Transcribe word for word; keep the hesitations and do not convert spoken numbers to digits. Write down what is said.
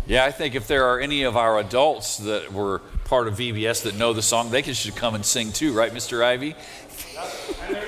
Yeah, I think if there are any of our adults that were part of V B S that know the song, they should come and sing too, right, Mister Ivy? And